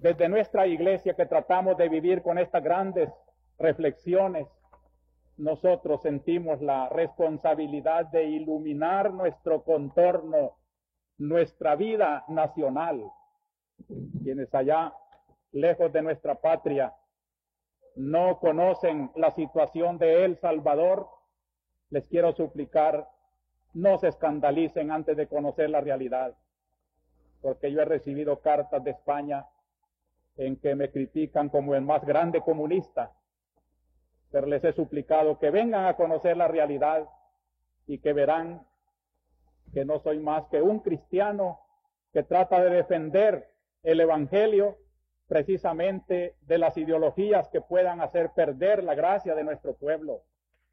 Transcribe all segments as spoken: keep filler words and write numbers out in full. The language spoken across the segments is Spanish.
desde nuestra iglesia que tratamos de vivir con estas grandes reflexiones, nosotros sentimos la responsabilidad de iluminar nuestro contorno, nuestra vida nacional. Quienes allá, lejos de nuestra patria, no conocen la situación de El Salvador, les quiero suplicar, no se escandalicen antes de conocer la realidad, porque yo he recibido cartas de España en que me critican como el más grande comunista, pero les he suplicado que vengan a conocer la realidad y que verán que no soy más que un cristiano que trata de defender el Evangelio precisamente de las ideologías que puedan hacer perder la gracia de nuestro pueblo.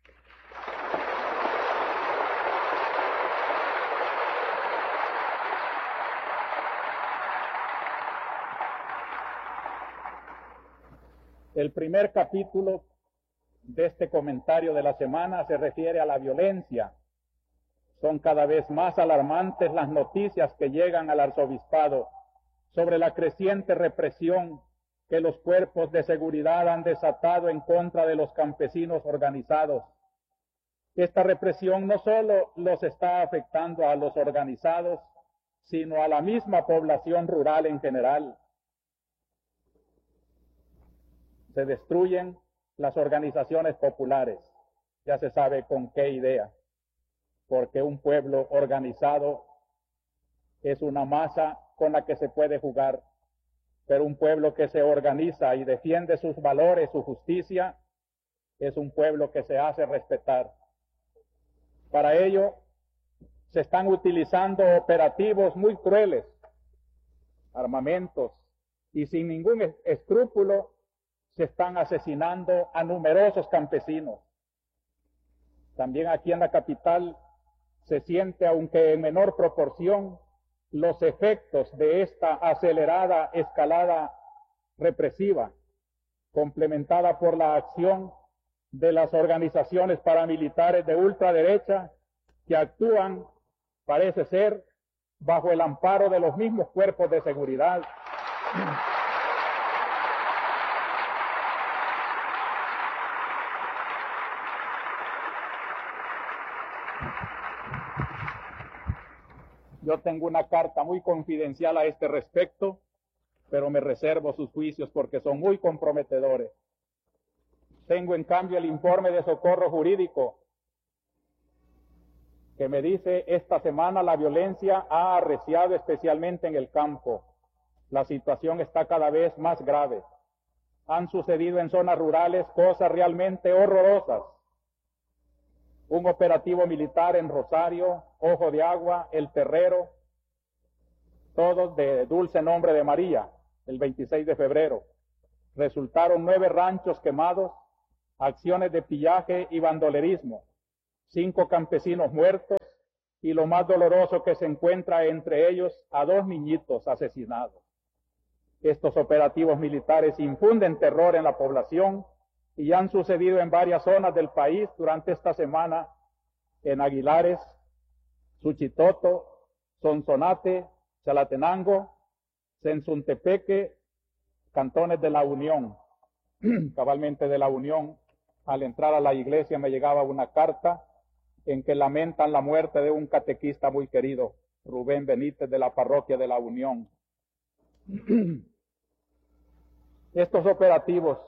El primer capítulo de este comentario de la semana se refiere a la violencia. Son cada vez más alarmantes las noticias que llegan al arzobispado sobre la creciente represión que los cuerpos de seguridad han desatado en contra de los campesinos organizados. Esta represión no solo los está afectando a los organizados, sino a la misma población rural en general. Se destruyen las organizaciones populares, ya se sabe con qué idea, porque un pueblo organizado es una masa con la que se puede jugar, pero un pueblo que se organiza y defiende sus valores, su justicia, es un pueblo que se hace respetar. Para ello, se están utilizando operativos muy crueles, armamentos, y sin ningún escrúpulo, se están asesinando a numerosos campesinos. También aquí en la capital se siente, aunque en menor proporción, los efectos de esta acelerada escalada represiva, complementada por la acción de las organizaciones paramilitares de ultraderecha que actúan, parece ser, bajo el amparo de los mismos cuerpos de seguridad. Yo tengo una carta muy confidencial a este respecto, pero me reservo sus juicios porque son muy comprometedores. Tengo en cambio el informe de socorro jurídico que me dice: esta semana la violencia ha arreciado especialmente en el campo. La situación está cada vez más grave. Han sucedido en zonas rurales cosas realmente horrorosas. Un operativo militar en Rosario, Ojo de Agua, El Terrero, todos de dulce nombre de María, el veintiséis de febrero. Resultaron nueve ranchos quemados, acciones de pillaje y bandolerismo, cinco campesinos muertos y lo más doloroso que se encuentra entre ellos a dos niñitos asesinados. Estos operativos militares infunden terror en la población y han sucedido en varias zonas del país durante esta semana, en Aguilares, Suchitoto, Sonsonate, Chalatenango, Sensuntepeque, cantones de la Unión. Cabalmente de la Unión, al entrar a la iglesia me llegaba una carta en que lamentan la muerte de un catequista muy querido, Rubén Benítez, de la parroquia de la Unión. Estos operativos,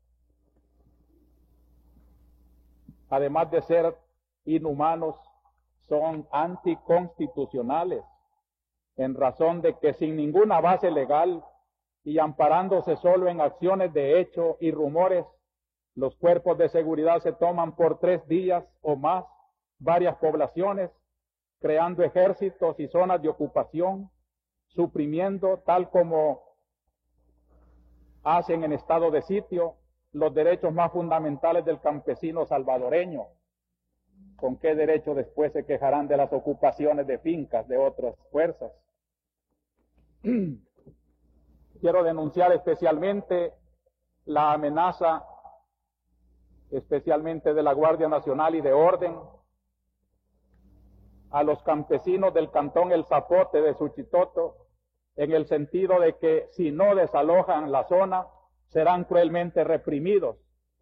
además de ser inhumanos, son anticonstitucionales, en razón de que sin ninguna base legal y amparándose solo en acciones de hecho y rumores, los cuerpos de seguridad se toman por tres días o más varias poblaciones, creando ejércitos y zonas de ocupación, suprimiendo, tal como hacen en estado de sitio, los derechos más fundamentales del campesino salvadoreño. ¿Con qué derecho después se quejarán de las ocupaciones de fincas de otras fuerzas? Quiero denunciar especialmente la amenaza, especialmente de la Guardia Nacional y de Orden, a los campesinos del cantón El Zapote de Suchitoto, en el sentido de que si no desalojan la zona, serán cruelmente reprimidos.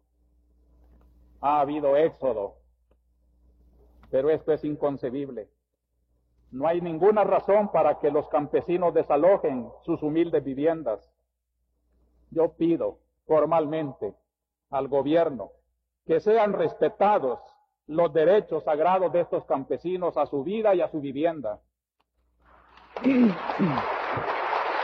Ha habido éxodo, pero esto es inconcebible. No hay ninguna razón para que los campesinos desalojen sus humildes viviendas. Yo pido formalmente al gobierno que sean respetados los derechos sagrados de estos campesinos a su vida y a su vivienda.